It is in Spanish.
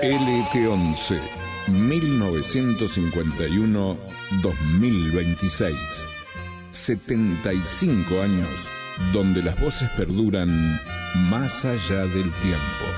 LT11, 1951-2026. 75 años donde las voces perduran más allá del tiempo.